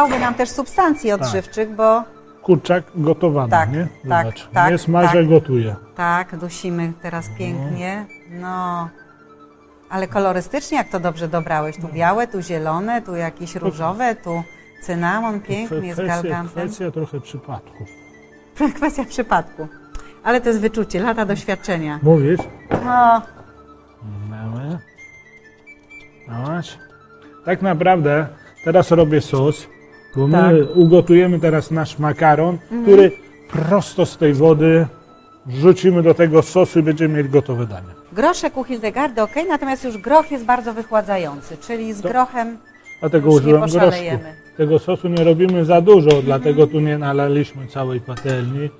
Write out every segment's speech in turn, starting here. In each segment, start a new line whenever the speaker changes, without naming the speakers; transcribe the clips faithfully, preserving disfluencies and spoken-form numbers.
dałby nam też substancji odżywczych, tak. bo...
Kurczak gotowany,
tak,
nie?
Tak,
Zobacz,
tak,
nie smażę,
tak.
gotuje.
Tak, dusimy teraz pięknie. No, ale kolorystycznie jak to dobrze dobrałeś. Tu białe, tu zielone, tu jakieś różowe, tu cynamon pięknie z galgantem.
Kwestia trochę przypadku.
Kwestia przypadku. Ale to jest wyczucie, lata doświadczenia.
Mówisz?
No.
Mamy. Zobacz. Tak naprawdę teraz robię sos, bo my tak. ugotujemy teraz nasz makaron, mhm. który prosto z tej wody wrzucimy do tego sosu i będziemy mieli gotowe danie.
Groszek u Hildegardy ok, natomiast już groch jest bardzo wychładzający, czyli z to, grochem
dlatego
już
użyłem
nie poszalejemy.
Groszku. Tego sosu nie robimy za dużo, mhm. dlatego tu nie nalaliśmy całej patelni.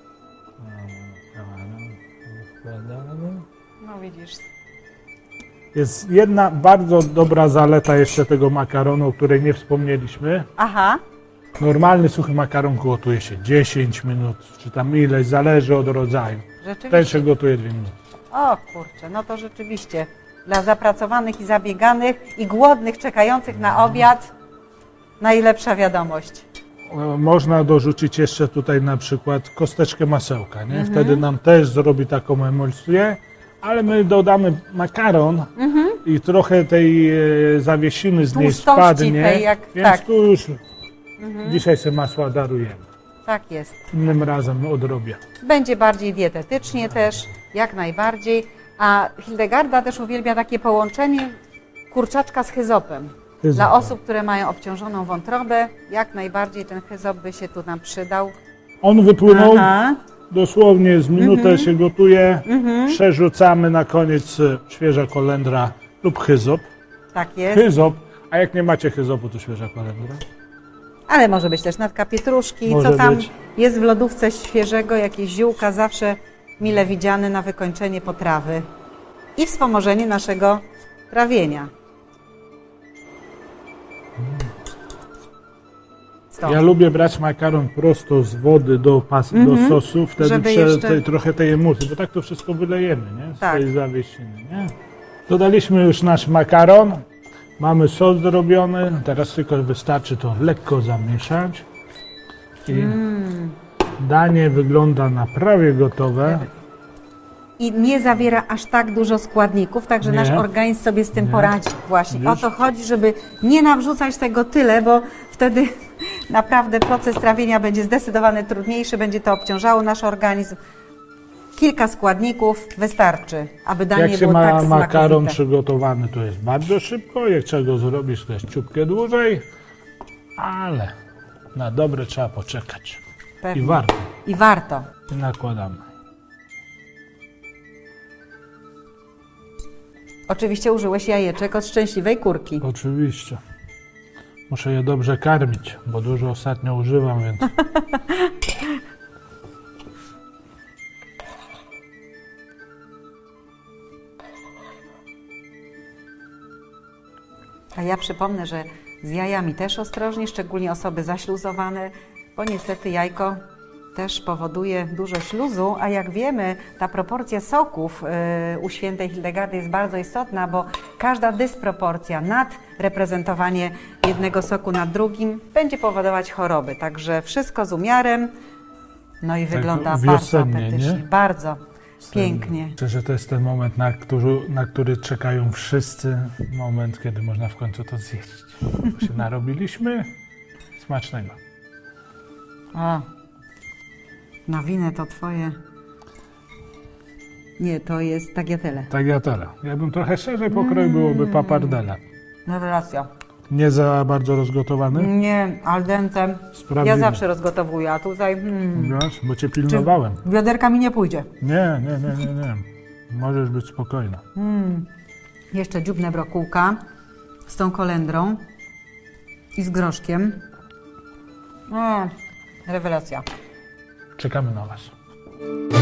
No widzisz.
Jest jedna bardzo dobra zaleta jeszcze tego makaronu, o której nie wspomnieliśmy.
Aha.
Normalny suchy makaron gotuje się dziesięć minut, czy tam ileś, zależy od rodzaju. Ten się gotuje dwie minuty.
O kurczę, no to rzeczywiście dla zapracowanych i zabieganych i głodnych, czekających na obiad najlepsza wiadomość.
Można dorzucić jeszcze tutaj na przykład kosteczkę masełka, nie?
Mhm.
Wtedy nam też zrobi taką emulsję, ale my dodamy makaron mhm. i trochę tej e, zawiesiny z niej spadnie, tej jak, więc tak. tu już mhm. dzisiaj sobie masła darujemy.
Tak jest.
Innym razem odrobię.
Będzie bardziej dietetycznie też, jak najbardziej, a Hildegarda też uwielbia takie połączenie kurczaczka z hyzopem. Hyzop. Dla osób, które mają obciążoną wątrobę, jak najbardziej ten hyzop by się tu nam przydał.
On wypłynął, Aha. dosłownie z minutę mm-hmm. się gotuje, mm-hmm. przerzucamy na koniec świeża kolendra lub hyzop.
Tak jest.
Hyzop, a jak nie macie hyzopu, to świeża kolendra.
Ale może być też natka pietruszki,
może
co tam
być.
jest w lodówce świeżego, jakieś ziółka, zawsze mile widziane na wykończenie potrawy i wspomożenie naszego trawienia.
Ja lubię brać makaron prosto z wody do, pas, mm-hmm. do sosu, wtedy prze, jeszcze... tej, trochę tej emulsji, bo tak to wszystko wylejemy, nie? Z
tak.
tej zawiesiny, nie? Dodaliśmy już nasz makaron, mamy sos zrobiony, teraz tylko wystarczy to lekko zamieszać i mm. danie wygląda na prawie gotowe.
I nie zawiera aż tak dużo składników, także nie. nasz organizm sobie z tym nie. poradzi. Właśnie Wiesz? o to chodzi, żeby nie nawrzucać tego tyle, bo wtedy naprawdę proces trawienia będzie zdecydowanie trudniejszy, będzie to obciążało nasz organizm. Kilka składników wystarczy, aby danie
Jak się
było
ma
tak smakowite.
makaron przygotowany, to jest bardzo szybko, jak trzeba go zrobić, to jest ciupkę dłużej, ale na dobre trzeba poczekać.
Pewnie.
I warto.
I warto.
I nakładamy.
Oczywiście użyłeś jajeczek od szczęśliwej kurki.
Oczywiście. Muszę je dobrze karmić, bo dużo ostatnio używam, więc...
A ja przypomnę, że z jajami też ostrożnie, szczególnie osoby zaśluzowane, bo niestety jajko też powoduje dużo śluzu, a jak wiemy, ta proporcja soków u świętej Hildegardy jest bardzo istotna, bo każda dysproporcja, nadreprezentowanie jednego soku nad drugim będzie powodować choroby. Także wszystko z umiarem, no i tak wygląda bardzo apetycznie, nie? bardzo pięknie.
Myślę, że to jest ten moment, na który, na który czekają wszyscy, moment, kiedy można w końcu to zjeść. Bo się narobiliśmy, smacznego.
A. Nawinę to twoje... Nie, to jest tagliatelle.
Tagliatelle. Jakbym trochę szerzej pokroił, mm. byłoby pappardelle.
Rewelacja.
Nie za bardzo rozgotowany?
Nie, al dente. Sprawdzimy. Ja zawsze rozgotowuję, a tutaj... Mm.
Wiesz, bo cię pilnowałem.
Czy bioderka mi nie pójdzie.
Nie, nie, nie, nie, nie. Możesz być spokojna.
Mm. Jeszcze dziubnę brokułka z tą kolendrą i z groszkiem. Mm. Rewelacja.
Czekamy na was.